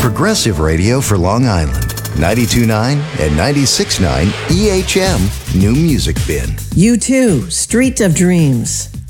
progressive radio for Long Island. 92.9 and 96.9 EHM New Music Bin. U2, Street of Dreams.